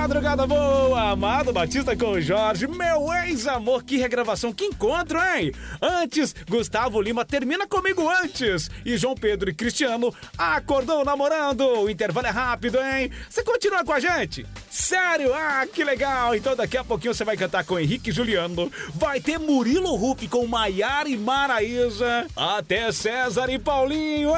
madrugada boa, Amado Batista com o Jorge, meu ex-amor, que regravação, que encontro, hein? Antes, Gustavo Lima, termina comigo antes, e João Pedro e Cristiano acordou namorando. O intervalo é rápido, hein? Você continua com a gente? Sério? Ah, que legal! Então daqui a pouquinho você vai cantar com Henrique e Juliano, vai ter Murilo Huff com Maiara e Maraísa, até César e Paulinho, hein?